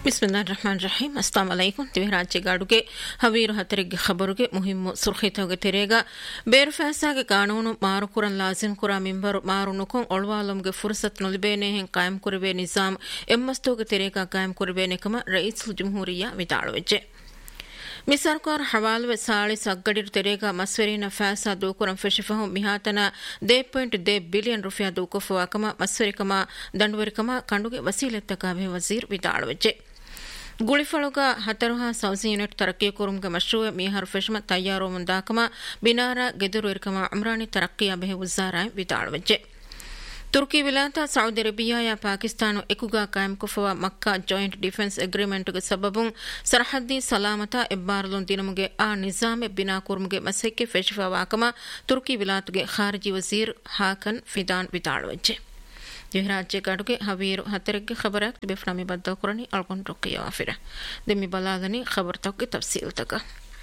ಬಿಸ್ಮಿಲ್ಲಾಹಿರ್ ರಹಮಾನಿರ್ ರಹೀಂ ಅಸ್ಸಲಾಮು ಅಲೈಕುಂ ತಿವಿರಾಜ್ಯ ಗಾಡುಗೆ ಹವೀರು ಹತರಿಗೆ ಖಬರುಗೆ ಮುಹಿಮ್ಮು ಸುರ್ಖಿತೋಗೆ ತೆರೆಗ ಬೇರ್ಫಾಸಾಗೆ ಕಾನೂನು ಮಾರುಕುರನ್ ಲಾಜಿಮ್ ಕುರಾ ಮಿಂಬರು ಮಾರು ನುಕೊಂ ಒಳ್ವಾಲಂಗೆ ಫುರ್ಸತ್ ನುಲಿಬೇನೆ ಹೆಂ ಕಾಯಂ ಕುರಿಬೆ ನಿಜಾಮ್ ಎಮ್ಮಸ್ತೋಗೆ ತೆರೆಗ ಕಾಯಂ ಕುರಿಬೇನೆ ಕಮ ರೈಸುಲ್ ಜುಮ್ಹೂರಿಯಾ ವಿತಾಳುವೆಜ್ಜೆ ಮಿಸರ್ಕಾರ್ ಹವಾಲ್ವೆ ಸಾಳಿ ಸಗ್ಗಡಿರು ತೆರೆಗ ಮಸ್ವೆರಿನ ಫಾಸಾ ದೂಕುರಂ ಫೆಶಿಫಹು ಮಿಹಾತನ 2.2 ಬಿಲಿಯನ್ ರುಫಿಯಾ ದೂಕಫುವಾಕಮ ಮಸ್ವೆರಿಕಮ ದಂಡುವರಿಕಮ ಕಂಡುಗೆ ವಸೀಲೆತ್ತಕಾವೆ ವಜೀರ್ ವಿತಾಳುವೆಜ್ಜೆ ಗುಳಿಫಳುಗ ಹತರುಹಾ ಸೌಸಿ ಯೂನಿಟ್ ತರಕ್ಕಿ ಕುರುಮ್ಗೆ ಮಶ್ರೂವೆ ಮೀಹರ್ ಫೆಶ್ಮ ತಯ್ಯಾರೋ ಮುಂದಾಕಮ ಬಿನಾರ ಗೆದುರು ಇರ್ಕಮ ಅಮ್ರಾನಿ ತರಕ್ಕಿಯ ಬೆಹೆ ಉಜ್ಜಾರಾಯ್ ವಿತಾಳುವೆಜ್ಜೆ ತುರ್ಕಿ ವಿಲಾತ ಸೌದಿ ಅರೇಬಿಯಾಯ ಪಾಕಿಸ್ತಾನ ಎಕುಗಾ ಕಾಯಂ ಕುಫವ ಮಕ್ಕಾ ಜಾಯಿಂಟ್ ಡಿಫೆನ್ಸ್ ಅಗ್ರಿಮೆಂಟ್ಗೆ ಸಬಬುಂ ಸರಹದ್ದಿ ಸಲಾಮತ ಎಬ್ಬಾರಲುನ್ ದಿನಮುಗೆ ಆ ನಿಜಾಮೆ ಬಿನಾ ಕುರ್ಮ್ಗೆ ಮಸೆಕ್ಕೆ ಫೆಶಿಫಾ ವಾಕಮ ತುರ್ಕಿ ವಿಲಾತ್ಗೆ ಖಾರಿಜಿ ವಜೀರ್ ಹಾಕನ್ ಫಿದಾನ್ ವಿತಾಳುವೆಜ್ಜೆ ರಾಜ್ಯ ಕಾಡುಗೆ ಹವೀರು ಹತ್ತರಿಗೆ ಖಬರಾಕ್ ಬೆಫ್ನಾಮಿ ಬದ್ದ ಕುರನಿ ಅಳ್ಕೊಂಡ್ ರೊಕ್ಕಿಯ ವಾಫಿರ ದಿಮ್ಮಿ ಬಲಾದನಿ ಖಬರ್ ತಕ್ಕೆ ತಫ್ಸೀಲ್ ತಕ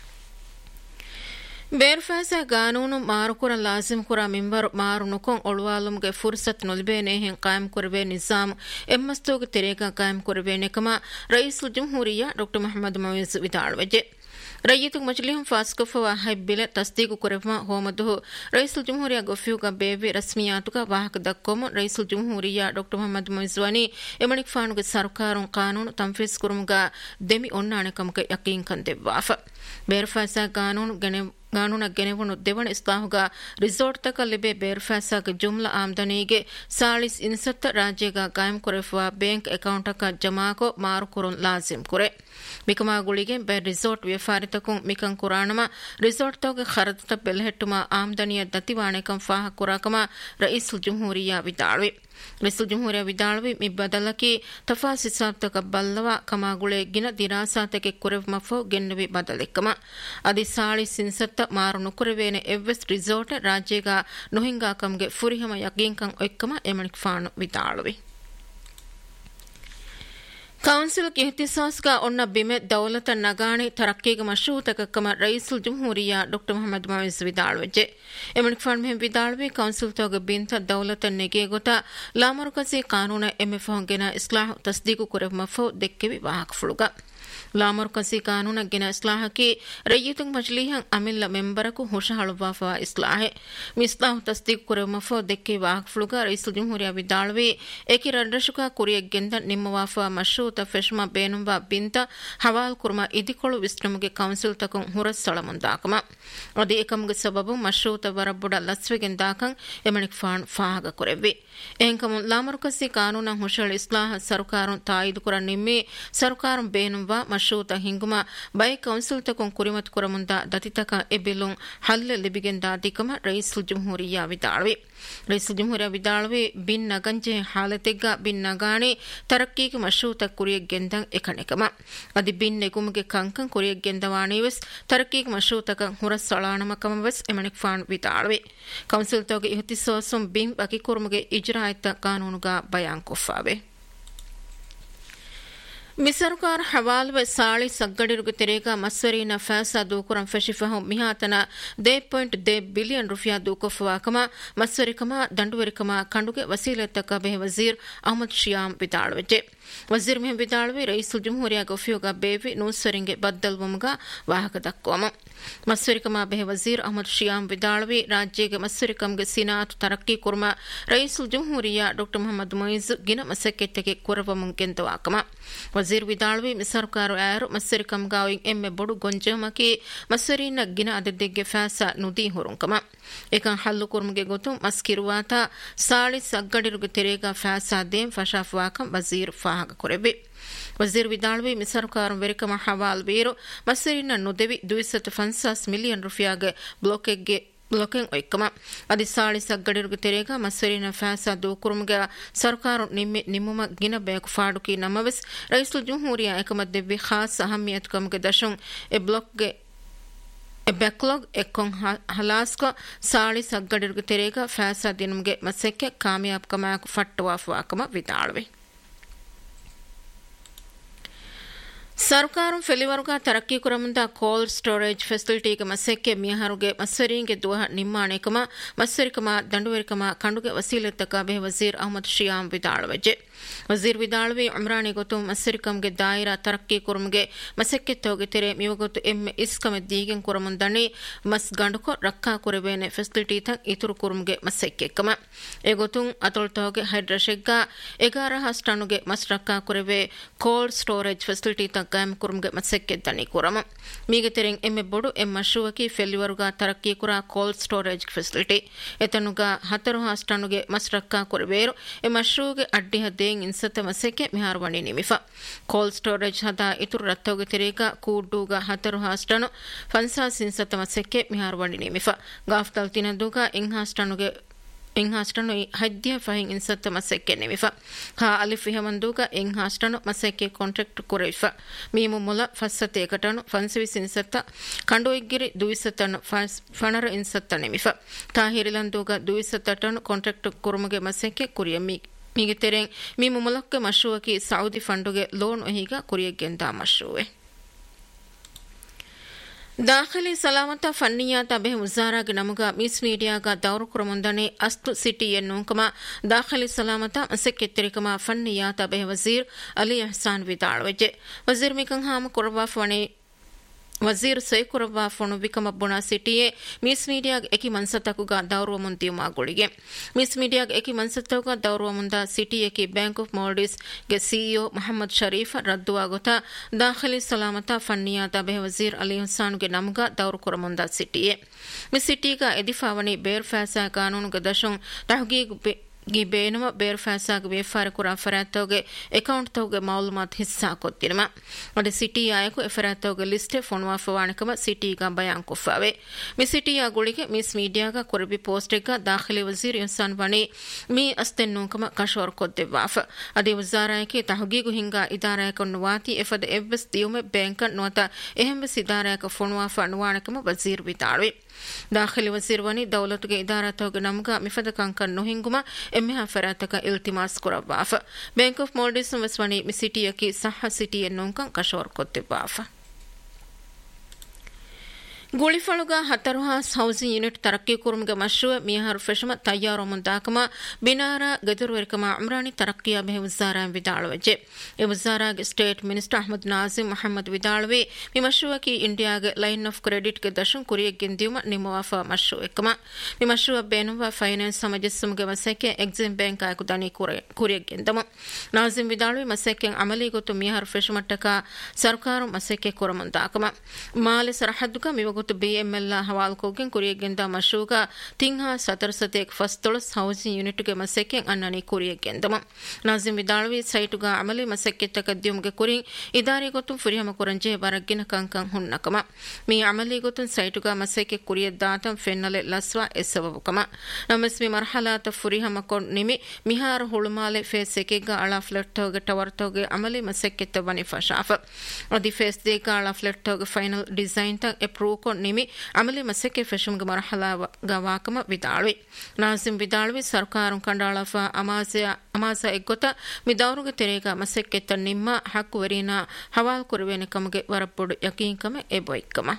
ಬೇರ್ಫಾಸ ಕಾನೂನು ಮಾರುಕುರ ಲಾಜಿಮ್ ಕುರ ಮಿಂಬರ್ ಮಾರು ನುಕೊಂ ಒಳ್ವಾಲುಮ್ಗೆ ಫುರ್ಸತ್ ನುಲ್ಬೇನೆ ಹೆಂ ಕಾಯಂ ಕುರ್ಬೆ ನಿಜಾಮ್ ಎಮ್ಮಸ್ತೋಗೆ ತೆರೆಗ ಕಾಯಂ ಕುರ್ಬೆ ನೆಕಮ ರೈಸುಲ್ ಜುಮ್ಹೂರಿಯಾ ಡಾಕ್ಟರ್ ಮೊಹಮ್ಮದ್ ಮೊಯಿಜ್ ವಿತಾಳುವೆಜ್ಜೆ ರೈಯತು ಮಜ್ಲಿಹಂ ಫಾಸ್ಕಫವ ಹೈಬಿಲೆ ತಸ್ದೀಕು ಕುರೆಮ ಹೋಮದು ರೈಸುಲ್ ಜುಮ್ಹೂರಿಯಾ ಗೊಫ್ಯೂಗ ಬೇವೆ ರಸ್ಮಿಯಾತುಗ ವಾಹಕ ದಕ್ಕೊಮ ರೈಸುಲ್ ಜುಮ್ಹೂರಿಯಾ ಡಾಕ್ಟರ್ ಮೊಹಮ್ಮದ್ ಮೊಯಿಜ್ವಾನಿ ಎಮಣಿಕ್ ಫಾನುಗೆ ಸರ್ಕಾರುಂ ಕಾನೂನು ತಂಫೀಸ್ ಕುರುಮುಗ ದೆಮಿ ಒಣ್ಣಾಣೆಕಮಕ ಯಕೀನ್ ಕಂದೆವ್ವಾಫ ಬೇರ್ಫಾಸಾ ಕಾನೂನ ಗೆನೆವಣು ದೆವಣ ಇಸ್ಲಾಹುಗ ರಿಸೋರ್ಟ್ ತಕ ಲಿಬೆ ಬೇರ್ಫಾಸಾಗ ಜುಮ್ಲಾ ಆಮ್ದನಿಗೆ ಸಾಳಿಸ್ ಇನ್ಸತ್ತ ರಾಜ್ಯಗ ಕಾಯಂ ಕುರೆಫುವ ಬ್ಯಾಂಕ್ ಅಕೌಂಟಕ ಜಮಾಕೋ ಮಾರು ಕುರುನ್ ಲಾಜಿಮ್ ಕುರೆ ಮಿಕಮಾಗುಳಿಗೆ ಬೆ ರಿಸೋರ್ಟ್ ವ್ಯಾಪಾರಿತಕುಂ ಮಿಕಂ ಕುರಾಣಮ ರಿಸೋರ್ಟ್ ತೋಗೆ ಖರದತ ಬೆಲ್ಹೆಟ್ಟುಮ ಆಮ್ದನಿಯ ದತಿವಾಣೆಕಂ ಫಾಹ ಕುರಾಕಮ ರೈಸುಲ್ ಜುಮ್ಹೂರಿಯಾ ವಿದಾಳ್ವಿ ರೈಸುಲ್ ಜುಮ್ಹೂರಿಯಾ ವಿದಾಳ್ವಿ ಮಿ ಬದಲಕಿ ತಫಾಸ್ ಹಿಸಾಬ್ ತಕ ಬಲ್ಲವ ಕಮಾಗುಳೆ ಗಿನ ದಿರಾಸಾತಕೆ ಕುರೆವ್ ಮಫೋ ಗೆನ್ನವಿ ಬದಲೆಕ್ಕಮ ಅದಿ ಸಾಳಿ ಸಿನ್ಸತ್ತ ಮಾರು ನುಕುರೆವೇನೆ ಎವ್ವೆಸ್ ರಿಸೋರ್ಟ್ ರಾಜ್ಯಗ ನುಹಿಂಗಾಕಂಗೆ ಫುರಿಹಮ ಯಕೀಂಕಂ ಒಕ್ಕಮ ಎಮಣಿಕ್ ಫಾಣು ವಿದಾಳ್ವಿ ಕೌನ್ಸಿಲ್ ಗೆ ಇಹ್ತಿಸಾಸ್ಗ ಒನ್ನ ಬಿಮೆ ದೌಲತ ನಗಾಣಿ ತರಕ್ಕಿಗ ಮಶ್ರೂತಕಕ್ಕಮ ರೈಸುಲ್ ಜುಮ್ಹೂರಿಯಾ ಡಾಕ್ಟರ್ ಮೊಹಮ್ಮದ್ ಮೊಯಿಜ್ ವಿದಾಳ್ವೆಜ್ಜೆ ಎಮಣಿಕ್ ಫಾಣ್ ಮೆಹಂ ವಿದಾಳ್ವಿ ಕೌನ್ಸಿಲ್ ತೋಗ ಬಿಂತ ದೌಲತ ನೆಗೆ ಗೊತ ಲಾಮರುಕಸಿ ಕಾನೂನ ಎಮ್ಮೆ ಫಹಂಗೆನ ಇಸ್ಲಾಹ್ ತಸ್ದೀಕು ಕುರೆ ಮಫೋ ದೆಕ್ಕೆವಿ ವಾಹಕ ಫುಳುಗ ಲಾಮರುಕಸಿ ಕಾನೂನ ಗೆನ ಇಸ್ಲಾಹಕಿ ರಯ್ಯತುಂ ಮಜ್ಲಿಹಂ ಅಮಿಲ್ಲ ಮೆಂಬರಕು ಹುಷಹಳುವಾಫಾ ಇಸ್ಲಾಹೆ ಮಿಸ್ಲಾಹ್ ತಸ್ದೀಕು ಕುರೆ ಮಫೋ ದೆಕ್ಕೆ ವಾಹಕ ಫುಳುಗ ರೈಸುಲ್ ಜುಮ್ಹೂರಿಯಾ ವಿದಾಳ್ವಿ ಏಕಿ ರಂಡ್ರಶುಕ ಕುರಿಯಗೆಂದ ನಿಮ್ಮವಾಫಾ ಮಶ್ರೂತ ಫೆಶ್ಮ ಬೇನುಂಬ ಬಿಂತ ಹವಾಲ್ ಕುರ್ಮ ಇದಿಕೊಳು ವಿಸ್ನಮಗೆ ಕೌನ್ಸಿಲ್ ತಕಂ ಹುರಸ್ ಸಳ ಮುಂದಾಕಮ ಅದಿ ಏಕಮ್ಗೆ ಸಬಬು ಮಶ್ರೂತ ವರಬ್ಬುಡ ಲಸ್ವೆಗೆಂದಾಕಂ ಎಮಣಿಕ್ ಫಾಣ್ ಫಾಹಗ ಕುರೆವ್ವಿ ಎಂಕಮು ಲಾಮರುಕಸಿ ಕಾನೂನ ಹುಷಳ ಇಸ್ಲಾಹ ಸರ್ಕಾರಂ ತಾಯಿದು ಕುರ ನಿಮ್ಮಿ ಸರ್ಕಾರಂ ಬೇನುಂಬ ಮಶ್ರೂತ ಹಿಂಗುಮ ಬೈ ಕೌನ್ಸಿಲ್ ತಕಂ ಕುರಿಮತ್ ಕುರಮುಂದ ದತಿತಕ ಎಬಿಲುಂ ಹಲ್ಲೆ ಲಿಬಿಗೆಂದ ದಿಕಮ ರೈಸುಲ್ ಜುಮ್ಹೂರಿಯಾ ವಿದಾಳ್ವಿ ರೈಸುಲ್ ಜುಮ್ಹೂರಿಯಾ ವಿದಾಳ್ವಿ ಬಿನ್ ನಗಂಜೆ ಹಾಲತೆಗ್ಗ ಬಿನ್ ನಗಾಣಿ ತರಕ್ಕಿಗೆ ಮಶ್ರೂತ ಕುರಿಯಗೆಂದ ಎಕಣೆಕಮ ಅದಿ bin ನೆಗುಮ್ಗೆ ಕಂಕಂ ಕುರಿಯಗೆಂದವಾಣಿವೆಸ್ ತರಕ್ಕಿಗೆ ಮಶ್ರೂತಕ ಹುರಸ್ ಸಳಾಣಮಕಮವೆಸ್ ಎಮಣಿಕ್ ಫಾಣ್ ವಿದಾಳ್ವಿ council ತೋಗೆ ಇಹ್ತಿಸಾಸುಂ bin ಬಕಿ ಕುರ್ಮಗೆ ಇಜ್ರಾಯತ ಕಾನೂನುಗ ಬಯಾನ್ ಕೊಫಾವೆ ಮಿಸರ್ಕಾರ್ ಹವಾಲ್ವೆ ಸಾಳಿ ಸಗ್ಗಡಿರುಗೆ ತೆರೆಗ ಮಸ್ವರಿನ ಫಾಸಾ ದೂಕುರಂ ಫೆಶಿಫಹು ಮಿಹಾತನ 2.2 billion rufiyaa ದೂಕಫುವಾಕಮ ಮಸ್ವರಿಕಮ ದಂಡುವರಿಕಮ ಕಂಡುಗೆ ವಸೀಲೆತ್ತಕ ಬೆಹೆ ವಜೀರ್ ಅಹಮದ್ ಶಿಯಾಮ್ ವಿದಾಳ್ವೆಜ್ಜೆ ವಜೀರ್ ಮೆಹಂ ವಿದಾಳ್ವಿ ರೈಸುಲ್ ಜುಮ್ಹೂರಿಯಾ ಗೊಫ್ಯೂಗ ಬೇವಿ ನೂಸರಿಂಗೆ ಬದ್ದಲ್ವಮುಗ ವಾಹಕ ದಕ್ಕೋಮ ಮಸ್ವರಿಕಮ ಬೆಹೆ ವಜೀರ್ ಅಹಮದ್ ಶಿಯಾಮ್ ವಿದಾಳ್ವಿ ರಾಜ್ಯಗೆ ಮಸ್ವರಿಕಂಗೆ ಸಿನಾತ್ ತರಕ್ಕಿ ಕುರ್ಮ ರೈಸುಲ್ ಜುಮ್ಹೂರಿಯಾ ಡಾಕ್ಟರ್ ಮೊಹಮ್ಮದ್ ಮೊಯಿಜ್ ಗಿನ ಮಸಕ್ಕೆತ್ತಗೆ ಕುರವಮುಂಗೆಂದವಾಕಮ ವಜೀರ್ ವಿದಾಳ್ವಿ ಮಿಸರ್ಕಾರು ಆರು ಮಸ್ವರಿಕಂ ಗಾವಿಂಗ್ ಎಮ್ಮೆ ಬೊಡು ಗೊಂಜಮಕಿ ಮಸ್ವರಿನ ಗಿನ ಅದೆದ್ದೆಗೆ ಫಾಸಾ ನುದಿ ಹೊರುಂಕಮ ಏಕಂ ಹಲ್ಲು ಕುರ್ಮಗೆ ಗೊತ್ತು ಮಸ್ಕಿರುವಾತ ಸಾಳಿ ಸಗ್ಗಡಿರುಗೆ ತೆರೆಗ ಫಾಸಾ ದೇಂ ಫಶಾಫ್ವಾಕಂ ವಜೀರ್ ಫಾಹಗ ಕೊರೆಬಿ ವಜೀರ್ ವಿದಾಳ್ವಿ ಮಿಸರ್ಕಾರು ವೆರಿಕಮ ಹವಾಲ್ ವೀರು ಮಸ್ವರಿನ ನುದೆವಿ 250 ಮಿಲಿಯನ್ ರುಫಿಯಾಗೆ ಬ್ಲೊಕೆಂಗ್ ಒಯ್ಕಮ ಅದಿ ಸಾಳಿ ಸಗ್ಗಡಿರುಗೆ ತೆರೆಗ ಮಸ್ವರಿನ ಫಾಸಾ ದೂಕುರುಮ್ಗ ಸರ್ಕಾರು ನಿಮ್ಮುಮ ಗಿನ ಬೇಕು ಫಾಡುಕಿ ನಮವೆಸ್ ರೈಸುಲ್ ಜುಮ್ಹೂರಿಯಾ ಏಕಮದ್ದೆವ್ವಿ ಖಾಸ್ ಅಹಮಿಯತ್ ಕಮ್ಗೆ ದಶಂ ಎ ಬ್ಲಾಕ್ಗೆ ಬ್ಯಾಕ್ಲಾಗ್ ಎಕ್ಕೊಂ ಹಲಾಸ್ಕ ಸಾಳಿ ಸಗ್ಗಡಿರುಗೆ ತೆರೆಗ ಫಾಸಾ ದಿನಮ್ಗೆ ಮಸೆಕ್ಕೆ ಕಾಮಯಾಬ್ ಕಮಾಕ್ ಫಟ್ಟವಾಫುವಾಕಮ ವಿದಾಳ್ವೆ ಸರ್ಕಾರಂ ಫೆಲಿವರ್ಗ ತರಕ್ಕಿ ಕುರಮಂದ ಕೋಲ್ಡ್ ಸ್ಟೋರೇಜ್ ಫೆಸಿಲಿಟಿಗೆ ಮಸೆಕ್ಕೆ ಮಿಯಹರುಗೆ ಮಸ್ಸರಿಂಗೆ ದುವಹ ನಿಮ್ಮಾಣೆಕಮ ಮಸ್ಸರಿಕಮ ದಂಡುವೆರಿಕಮ ಕಂಡುಗೆ ವಸೀಲತ್ತಕ ಬೆ ವಜೀರ್ ಅಹಮದ್ ಶಿಯಾಂ ವಿದಾಳವಜೆ ವಜೀರ್ ವಿದಾಳವಿ ಉಮ್ರಾನಿ ಗೊತ್ತು ಮಸ್ಸರಿಕಂಗೆ ದಾಯಿರ ತರಕ್ಕಿ ಕುರಮಗೆ ಮಸೆಕ್ಕೆ ತೋಗೆ ತೆರೆ ಮಿವಗೊತ್ತು ಎಮ್ಮೆ ಇಸ್ಕಮೆ ದೀಗೆಂ ಕುರಮಂದಣಿ ಮಸ್ ಗಂಡುಕೊ ರಕ್ಕಾ ಕುರಬೇನೆ ಫೆಸಿಲಿಟಿ ತಕ್ ಇತುರು ಕುರಮಗೆ ಮಸೆಕ್ಕೆಕ್ಕಮ ಎಗೊತ್ತು ಅತೊಳ್ ತೋಗೆ ಹೈಡ್ರಶೆಗ್ಗ 11 ಟನ್ನುಗೆ ಮಸ್ ರಕ್ಕಾ ಕುರವೆ ಕೋಲ್ಡ್ ಸ್ಟೋರೇಜ್ ಫೆಸಿಲಿಟಿ ತಕ್ ಗಾಯಂ ಕುರುಮ್ಗೆ ಮಸೆಕ್ಕೆ ದನಿ ಕುರಮ ಮೀಗೆ ತೆರೆಂ ಎಮ್ಮೆ ಬೊಡು ಎಮ್ಮ ಶುವಕಿ ಫೆಲಿವರುಗ ತರಕ್ಕಿ ಕುರ ಕೋಲ್ಡ್ ಸ್ಟೋರೇಜ್ ಫೆಸಿಲಿಟಿ ಎತನುಗ 14 ಟನ್ನುಗೆ ಮಸ್ ರಕ್ಕಾ ಕುರಬೇರು ಎಮ್ಮ ಶುಗೆ ಅಡ್ಡಿ ಹದ್ದೇಂ ಇನ್ಸತ ಮಸೆಕ್ಕೆ ಮಿಹಾರವಣಿ ನಿಮಿಫ ಕೋಲ್ಡ್ ಸ್ಟೋರೇಜ್ ಹದ ಇತುರು ರತ್ತೋಗೆ ತೆರೆಗ ಕೂಡ್ಡುಗ 14 ಟನ್ನು ಫನ್ಸಾಸ್ ಇನ್ಸತ ಮಸೆಕ್ಕೆ ಮಿಹಾರವಣಿ ನಿಮಿಫ ಗಾಫ್ತಲ್ ತಿನದುಗ 11 ಟನ್ನುಗೆ ಎಂಹಾಸ್ಟನು ಹದ್ಯ ಫಹಿಂ ಇನ್ಸತ್ತ ಮಸೆಕ್ಕೆ ನಿಮಿಫ ಹಾ ಅಲಿಫ್ ಹಿಹಮಂದುಗ ಎಂಹಾಸ್ಟನು ಮಸೆಕ್ಕೆ ಕಾಂಟ್ರಾಕ್ಟ್ ಕುರೈಫ ಮೀಮು ಮುಲ ಫಸ್ಸತೆ ಕಟನು ಫನ್ಸಿವಿಸ್ ಇನ್ಸತ್ತ ಕಂಡೋಯಿಗಿರಿ ದುವಿಸತನು ಫಣರ ಇನ್ಸತ್ತ ನಿಮಿಫ ತಾಹಿರಿಲಂದುಗ ದುವಿಸತಟನು ಕಾಂಟ್ರಾಕ್ಟ್ ಕುರುಮಗೆ ಮಸೆಕ್ಕೆ ಕುರಿಯ ಮೀಗೆ ತೆರೆಂ ಮೀಮು ಮುಲಕ್ಕೆ ಮಶುವಕಿ ಸೌದಿ ಫಂಡುಗೆ ಲೋನ್ ಒಹಿಗ ಕುರಿಯಗೆಂದ ಮಶುವೆ ದಾಖಲಿ ಸಲಾಮತ ಫನ್ನಿಯಾತ ಬೆಹ ಉಜಾರಾಗ ನಮಗ ಮಿಸ್ ಮೀಡಿಯಾಗ ದೌರು ಕುರಮಂದನೆ ಅಸ್ತು ಸಿಟಿ ಎನ್ನುಕಮ ದಾಖಲಿ ಸಲಾಮತ ಮಸೆಕ್ಕೆತ್ತರಿಕಮ ಫನ್ನಿಯಾತ ಬೆಹ ವಜೀರ್ ಅಲಿ ಅಹ್ಸಾನ್ ವಿದಾಳವಜೆ ವಜೀರ್ ಮಿಕಂ ಹಾಮ ಕುರಬಾಫವಣೆ ವಜೀರ್ ಸೈಕುರವಾ ಫೋನು ವಿಕಮ ಬುಣ ಸಿಟಿಯೆ ಮಿಸ್ ಮೀಡಿಯಾಗ ಎಕಿ ಮನ್ಸತಕುಗ ದೌರ್ವ ಮುಂದಿಯುಮಾ ಗುಳಿಗೆ ಮಿಸ್ ಮೀಡಿಯಾಗ ಎಕಿ ಮನ್ಸತಕುಗ ದೌರ್ವ ಮುಂದ ಸಿಟಿಯಕಿ ಬ್ಯಾಂಕ್ ಆಫ್ ಮಾಲ್ಡೀವ್ಸ್ ಗೆ ಸಿಇಒ ಮೊಹಮ್ಮದ್ ಶರೀಫ್ ರದ್ದುವಾಗುತ್ತಾ ದಾಖಲಿ ಸಲಾಮತ ಫನ್ನಿಯಾದ ಬೆಹ ವಜೀರ್ ಅಲಿ ಹುಸಾನ್ಗೆ ನಮಗ ದೌರು ಕುರಮುಂದ ಸಿಟಿಯೆ ಮಿಸ್ ಸಿಟಿಗ ಎದಿಫಾವಣಿ ಬೇರ್ ಫ್ಯಾಸಾ ಕಾನೂನುಗ ದಶಂ ತಹಗೀಗ್ ಗಿ ಬೇನುವ ಬೇರ್ ಫ್ಯಾಸಾಗ ವೇಫಾರ ಕುರಾ ಫರಾತೋಗೆ ಅಕೌಂಟ್ ತೋಗೆ ಮಾಲೂಮಾತ್ ಹಿಸ್ಸಾ ಕೊತ್ತಿನಮ ಅದೆ ಸಿಟಿ ಆಯಕು ಎಫರಾತೋಗೆ ಲಿಸ್ಟ್ ಫೋನ್ವಾ ಫವಾಣಕಮ ಸಿಟಿಗ ಬಯಾನ್ ಕುಫಾವೆ ಮಿ ಸಿಟಿಯ ಗುಳಿಗೆ ಮಿಸ್ ಮೀಡಿಯಾಗ ಕುರಬಿ ಪೋಸ್ಟ್ಗ ದಾಖಲಿ ವಜೀರ್ ಇನ್ಸಾನ್ ವಣಿ ಮಿ ಅಸ್ತೆನ್ನೂಕಮ ಕಶೋರ್ ಕೊದ್ದೆವಾಫ ಅದೆ ವಜಾರಾಯಕೆ ತಹಗೀಗು ಹಿಂಗ ಇದಾರಾಯಕ ನುವಾತಿ ಎಫದ ಎವ್ವೆಸ್ ದಿಯುಮೆ ಬ್ಯಾಂಕ್ ನುವತ ಎಹೆಂಬೆ ಸಿದಾರಾಯಕ ಫೋನ್ವಾ ಫಣವಾಣಕಮ ವಜೀರ್ ವಿತಾಳ್ವೆ ದಾಖಲಿ ವಜೀರ್ ವಣಿ ದೌಲತ್ಗೆ ಇದಾರಾತೋಗೆ ನಮಗ ಮಿಫದ ಕಂಕನ್ ನುಹಿಂಗುಮ ಎಮ್ಮೆಹ ಫರಾತಕ ಇಲ್ತಿಮಾಸ್ ಕುರವಾಫ ಬ್ಯಾಂಕ್ ಆಫ್ ಮಾಲ್ಡೀವ್ಸ್ ವಸ್ವಣಿ ಮಿಸಿಟಿಯಕಿ ಸಹ city ಎನ್ನುಂಕಂ ಕಶೋರ್ ಕೊತ್ತಿವಾಫ ಗುಳಿಫಳುಗ 14 housing unit ತರಕ್ಕಿ ಕುರುಮ್ಗೆ ಮಶ್ರೂዕ ಮಿಯಹರ್ ಫೆಶಮ ತಯ್ಯಾರೋ ಮುಂದಾಕಮ ಬಿನಾರ ಗದುರ್ವೆರ್ಕಮ Umrani ತರಕ್ಕಿಯ ಬೆಹ ವಜಾರಾಂ ವಿದಾಳವಜೆ A ವಜಾರಾಗೆ state minister Ahmed Nazim Mohammed ವಿದಾಳವೆ ಮಿ ಮಶ್ರೂಅಕಿ ಇಂಡಿಯಾಗೆ ಲೈನ್ ಆಫ್ ಕ್ರೆಡಿಟ್ ಗೆ ದಶಂ ಕುರಿಯಗೆಂದಿಯುಮ ನಿಮವಾಫ ಮಶ್ರೂಅಕಮ ಮಿ ಮಶ್ರೂಅ ಬೇನುವ ಫೈನಾನ್ಸ್ ಸಮಜಸ್ಸುಮ್ಗೆ ಮಸೆಕೆ ಎಕ್ಸಿಮ್ ಬ್ಯಾಂಕ್ ಆಯಕು ದನಿ ಕುರಿಯಗೆಂದಮ ನಾಜಿಮ್ ವಿದಾಳವೆ ಮಸೆಕೆ ಅಮಲಿ ಗೊತ್ತು ಮಿಯಹರ್ ಫೆಶಮಟ್ಟಕ ಸರ್ಕಾರ ಮಸೆಕೆ ಕುರಮುಂದಾಕಮ ಮಾಲೆ ಸರಹದ್ದುಗ ಮಿವ BML ಹವಾಲ್ಕೋಗೆನ್ ಕುರಿಯಗೆಂದ ಮಶೂಗ ತಿಂಹಾ ಸತರ್ಸತೆಕ್ ಫಸ್ತೊಳಸ್ ಹೌಸಿಂಗ್ ಯೂನಿಟ್ಗೆ ಮಸೆಕೆನ್ ಅನ್ನನಿ ಕುರಿಯಗೆಂದಮ ನಾಜಿಮ್ ವಿದಾಳವಿ ಸೈಟುಗ ಅಮಲಿ ಮಸೆಕ್ಕೆ ತಕದ್ಯುಮ್ಗೆ ಕುರಿನ್ ಇದಾರಿ ಗೊತ್ತು ಫುರಿಹಮ ಕುರಂಜೆ ಬರಗ್ಗಿನ ಕಂಕಂ ಹುನ್ನಕಮ ಮಿ ಅಮಲಿ ಗೊತ್ತು ಸೈಟುಗ ಮಸೆಕ್ಕೆ ಕುರಿಯದ್ದಾತಂ ಫೆನ್ನಲೆ ಲಸ್ವಾ ಎಸವಬುಕಮ ನಮಸ್ ಮಿ ಮರ್ಹಲಾತ ಫುರಿಹಮ ಕೊನ್ ನಿಮಿ ಮಿಹಾರ ಹುಳುಮಾಲೆ ಫೇಸ್ ಸೆಕೆಗ ಅಳ ಫ್ಲಟ್ ತೋಗೆ ಟವರ್ ತೋಗೆ ಅಮಲಿ ಮಸೆಕ್ಕೆ ತವನಿ ಫಶಾಫ ಅದಿ ಫೇಸ್ ದೇಗ ಅಳ ಫ್ಲಟ್ ತೋಗೆ ಫೈನಲ್ ಡಿಸೈನ್ ತ ಎಪ್ರೂವ್ ನಿಮಿ ಅಮಲಿ ಮಸೆಕೆ ಫೆಶಮ್ಗೆ ಮರಹಲಾಗ ವಾಕಮ ವಿದಾಳ್ವಿ ನಾಜಿಮ್ ವಿದಾಳ್ವಿ ಸರ್ಕಾರಂ ಕಂಡಾಳಫ ಅಮಾಸ ಎಗ್ಗೊತ ಮಿದೌರುಗೆ ತೆರೆಗ ಮಸೆಕ್ಕೆ ತ ನಿಮ್ಮ ಹಕ್ಕುವರಿನ ಹವಾಲ್ ಕುರುವೇನೆ ಕಮಗೆ ವರಪ್ಪೊಡು ಯಕೀಂಕಮ ಎಬೊಯ್ಕಮ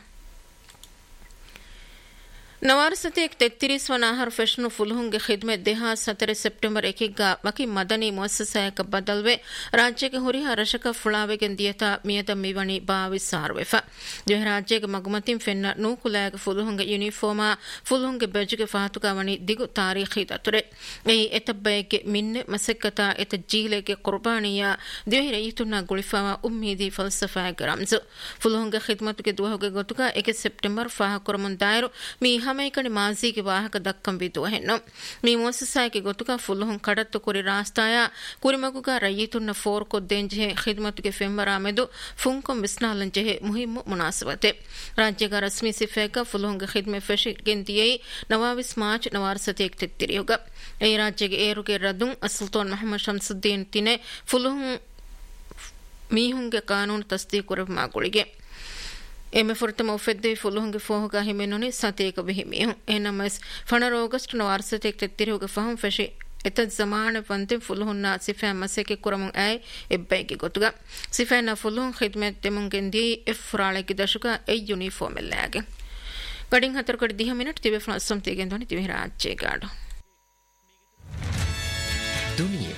नवारसतेक 33 वनाहर फैशन फुलहुंगे खिदमत देहा 17 सितंबर 1 गा वकी मदनी मुअस्ससायक बदलवे राज्य के हुरी हरशक फुलावे गेंदियता मियत मिवणी 22 सारवेफा जो राज्य के मगमतिम फेन्न नूकुलाग फुलहुंगे यूनिफॉर्मा फुलहुंगे बेजगे फातुका वणी दिगु तारीखी ततुरे ए एतब्बेके मिन्ने मसक्कता एत जीले के कुर्बानिया देहिरे इतुना गुलिफावा उम्मीदी फलसफा गरमज फुलहुंगे खिदमत के दुहगे गोतुका 1 सितंबर फाह कुरमन दायरो मी ಹಮೈಕಣಿ ಮಾಜಿಗೆ ವಾಹಕ ದಕ್ಕಂ ಬಿದ್ದು ಹೆಣ್ಣು ಮೀ ಮುಅಸ್ಸಸಾಯಕೆ ಗೊತುಕ ಫುಲ್ಹುಂ ಕಡತ್ತು ಕುರಿ ರಾಸ್ತಾಯ ಕುರಿಮಗುಗ ರಯೀತುನ್ನ ಫೋರ್ ಕೊದ್ದೆಂಜೆ ಖಿದ್ಮತ್ಗೆ ಫೆಂಬರಾಮೆದು ಫುಂಕೊಂ ವಿಸ್ನಾಲಂಜೆ ಮುಹಿಮ್ಮು ಮುನಾಸಬತೆ ರಾಜ್ಯಗ ರಸ್ಮಿ ಸಿಫೆಕ ಫುಲ್ಹುಂಗೆ ಖಿದ್ಮೆ ಫೆಶಿ ಗೆಂದಿಯೈ 29 ಮಾರ್ಚ್ 1971 ತೆತ್ತಿರಿಯುಗ ಈ ರಾಜ್ಯಗೆ ಏರುಗೆ ರದುಂ ಸುಲ್ತಾನ್ ಮೊಹಮ್ಮದ್ ಶಂಸುದ್ದೀನ್ ತಿನೆ ಫುಲ್ಹುಂ ಮೀಹುಂಗೆ ಕಾನೂನು ತಸ್ದೀಕ್ ಕುರಮಾಗುಳಿಗೆ ಎಮ್ಮೆ ಫುರ್ತಮ ಉಫೆದ್ದೆ ಫುಲುಹಂಗೆ ಫೋಹಗ ಹಿಮೆನುನಿ ಸತೇಕ ಬಿಹಿಮಿಯು ಎನಮಸ್ ಫಣರ ಆಗಸ್ಟ್ 1971 ತೆತ್ತಿರಿಯುಗ ಫಹಂ ಫೆಶಿ එත زمان වන්තෙන් ෆුල්හුන්නා සිෆා මසෙක කුරමුන් ඇයි එබ්බයිගේ ගොතුග සිෆානා ෆුල්හුන් ඛිදමත් දෙමුන්ගෙන්දී එෆ්රාලෙකි දශක ඒ යුනිෆෝම් එල්ලාගේ ගඩින් 4කට 10 මිනිත් තිබෙ ෆ්‍රන්සම් තේගෙන් දොනි තිබෙ රාජ්‍ය ගාඩ दुनिया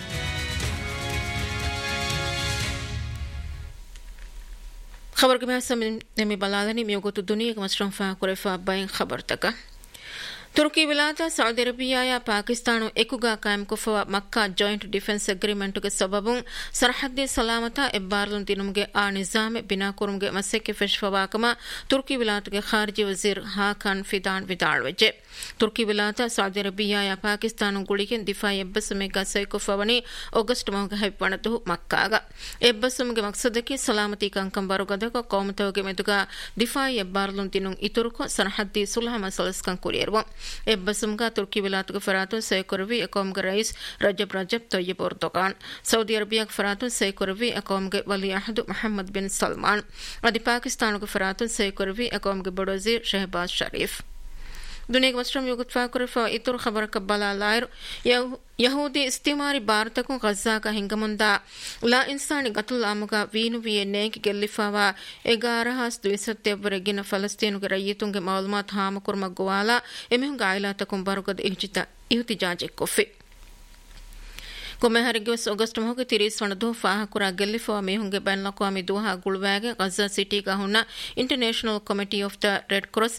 खबर के मैं समय में बलादनी मियों को तो दुनिया का मशरूम फा कुरेफा बाइन खबर तक तुर्की विलाता सऊदी अरबिया या पाकिस्तान एकुगा कायम कुफवा मक्का जॉइंट डिफेंस एग्रीमेंट के सबबुं सरहदी सलामता इब्बारलुन दिनुमगे आ निजाम बिना कुरुमगे मसेके फेशफवाकमा तुर्की विलात के खारजी वजीर हाकान फिदान विदाळवेजे तुर्की विलाता सऊदी अरबिया या Pakistan गुಳಿಗೆ ದಿಫಾ ಎಬ್ಬಸಮೆಗ ಸೈಕುಫವನಿ August ಮಾಹಗ ಹೈಪಣತು ಮಕ್ಕಾಗ ಎಬ್ಬಸಮೆಗೆ ಮಕ್ಸದಕ್ಕೆ ಸಲಾಮತಿ ಕಂಕಂ ಬರುಗದಕ ಕೌಮತವಗೆ ಮೆದುಗ ದಿಫಾ ಎಬ್ಬಾರ್ಲುನ್ ತಿನುಂ ಇತುರುಕ ಸರ್ಹದ್ದಿ ಸುಲ್ಹ ಮಸಲಸ್ಕಂ ಕುರಿಯರ್ವ ಎಬ್ಬಸಮ್ಗ ತುರ್ಕಿ ವಿಲಾತುಗ ಫರಾತು ಸೈಕುರವಿ ಅಕೌಮ್ಗ rice Rajab ತಯ್ಯಿಬ್ ಎರ್ದೋಗಾನ್ Saudi ಅರಬಿಯಾಗ ಫರಾತು ಸೈಕುರವಿ ಅಕೌಮ್ಗೆ ವಲಿ ಅಹದ್ ಮೊಹಮ್ಮದ್ ಬಿನ್ ಸಲ್ಮಾನ್ ಅದಿ ಪಾಕಿಸ್ತಾನಗ ಫರಾತು ಸೈಕುರವಿ ಅಕೌಮ್ಗೆ ಬಡೋಜೀರ್ ಶಹಬಾಜ್ ಶರೀಫ್ दुनिया के मशरूम युगत फाकुरफा इतुर खबर कब्बला लायर यहूदी इस्तिमारी भारतको गज़ा का हिंगमुंदा ला इंसानी गतुल आमुगा वीनु विये नेक गेल्लिफावा 11 वರೆಗಿನ ಫಲಸ್ತೀನುಗೆ ರೈಯತುಂಗೆ ಮಾಲೂಮಾತ್ ಹಾಮ kurma ಗುವಾಲಾ ಎಮೆಹುಂ ಗಾಯಿಲಾತಕುಂ ಬರುಗದ ಇಹ್ತಿಜಾಜೆ ಕೊಫಿ ಕೊಮೆಹರಿಗೆಸ್ August ಮಹಗೆ 30 ಫಾಹಕುರ ಗೆಲ್ಲಿಫಾ ಮೇಹುಂಗೆ ಬೈನ್ಲಕ್ವಾಮಿ ದುಹಾ ಗುಳ್ವಾಗೆ Gaja city ಗಹುನ್ನ international committee of the red cross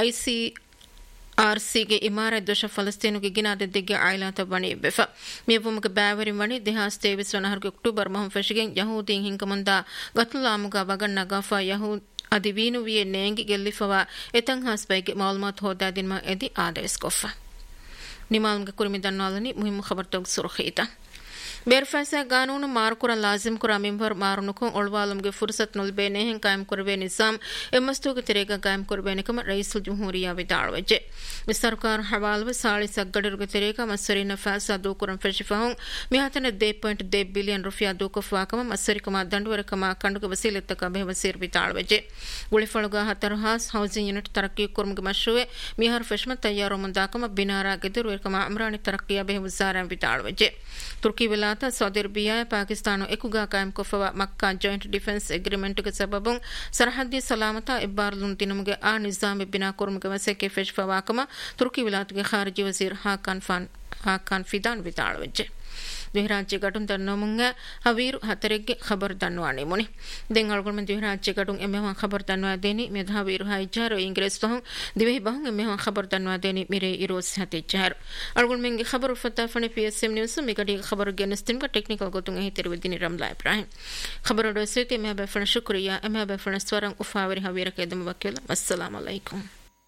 ಆರ್ಸಿಗೆ Imarat ದೋಷ ಫಲಸ್ತೀನುಗೆ ಗಿನಾದೆ ದಿಗ್ಗೆ ಆಯ್ಲಾತ ಬಣಿ ಬೆಫ ಮೇವುಮಗೆ ಬ್ಯಾವರಿ ಮಣಿ ದೇಹಾಸ್ 23 ಅಕ್ಟೋಬರ್ ಮಹಂ ಫೆಶಿಗೆ ಯಹೂದೀನ್ ಹಿಂಕಮಂದ ಗತ್ಲಾಮುಗ ವಗನ್ನ ಗಫಾ ಯಹೂದ್ ಅದಿವೀನು ವಿಯೆ ನೇಂಗಿ ಗೆಲ್ಲಿಫವಾ ಎತಂ ಹಾಸ್ಬೈಗೆ ಮಾಲೂಮಾತ್ ಹೋದಾ ದಿನ್ಮ ಎದಿ ಆದೇಸ್ ಕೊಫ ನಿಮಾಲ್ಮಗೆ ಕುರಿಮಿ ದನ್ನವಾಲನಿ ಮುಹಿಮ್ ಖಬರ್ ತೋಗ್ ಸುರಖೀತಾ ಬೇರ್ಫಾಸಾ ಕಾನೂನು ಮಾರ್ಕುರ ಲಾಜಿಮ್ ಕುರ ಮಿಂಬರ್ ಮಾರುನುಕು ಒಳ್ವಾಲಂಗೆ ಫುರ್ಸತ್ ನುಲ್ಬೇನೆ ಹೆಂ ಕಾಯಂ ಕುರವೆ ನಿಜಾಮ್ ಎಮ್ಮಸ್ತುಗೆ ತೆರೆಗ ಕಾಯಂ ಕುರಬೇನೆ ಕಮ ರೈಸುಲ್ ಜುಮ್ಹೂರಿಯಾ ವಿದಾಳವೆಜೆ ಸರ್ಕಾರ ಹವಾಲ್ವ ಸಾಳಿ ಸಗ್ಗಡರುಗೆ ತೆರೆಗ ಮಸರಿನ ಫಾಸಾ ದೂಕುರಂ ಫೆಶಿಫಹುಂ ಮಿಹಾತನ 2.2 ಬಿಲಿಯನ್ ರುಫಿಯಾ ದೂಕಫಾಕಮ ಮಸರಿಕಮ ದಂಡುವರಕಮ ಕಂಡುಗೆ ವಸೀಲತ್ತಕ ಬೆ ವಸೀರ್ ವಿದಾಳವೆಜೆ ಗುಳಿಫಳುಗ ಹತರಹಾಸ್ ಹೌಸಿಂಗ್ ಯೂನಿಟ್ ತರಕ್ಕಿ ಕುರ್ಮಗೆ ಮಶ್ರುವೆ ಮಿಹಾರ್ ಫೆಶ್ಮ ತಯ್ಯಾರೋ ಮುಂದಾಕಮ ಬಿನಾರಾ ಗೆದುರುವರಕಮ ಅಮ್ರಾನಿ ತರಕ್ಕಿಯ ಬೆ ವಜಾರಂ ವಿದಾಳವೆಜೆ ತುರ್ಕಿ सऊदी अरबिया पाकिस्तान एकुगा कायम कोफवा मक्का जॉइंट डिफेंस एग्रीमेंट के सबबुं सरहदी सलामता इब्बारलुन तिनुमगे आ निजाम बिना कुर्मगे वसेके फेशफवाकमा तुर्की विलात के खारजी वजीर हाकान फिदान विदाळवेजे द्विराज्य गटुन दन्नोमुंगा हवीर हतरेगे खबर दन्नवानी मुनि देंगळगुल में द्विराज्य गटुन एमेवा खबर दन्नवा देनी मेधा हवीर हाइजार इंग्रेस तों दिवे बहुं एमेवा खबर दन्नवा देनी मेरे इरोस हतेजार अळगुल में खबर फताफने पीएसएम न्यूज़ मेगडी खबर गेनस्तिन का टेक्निकल गोतुंग हे तेरवदिनी रमला इब्राहिम खबर दोसेते मे बफन शुक्रिया एमे बफन स्वरं उफावरी हवीर के दम वकील अस्सलाम अलैकुम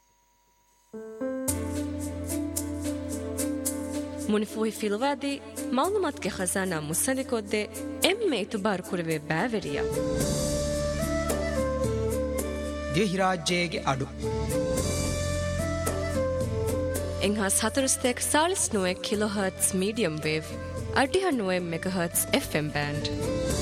मुनिफुही फिलवादी मालूमात के खजाना मुसलिकोदे एम्मे इतबार कुरवे Bawaria देहिराज्येगे अडु एंहास 439 kilohertz medium wave 809 megahertz FM band